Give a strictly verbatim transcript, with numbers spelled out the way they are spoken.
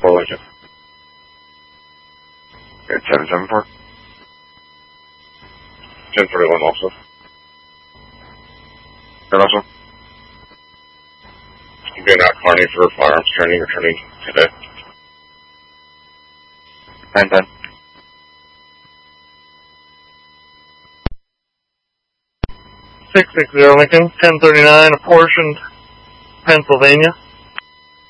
four Lincoln. Okay, seven seven four. ten forty-one also. And also, I'm going out Carney for firearms training returning today. nine ten. six six zero Lincoln, ten thirty-nine, apportioned, Pennsylvania.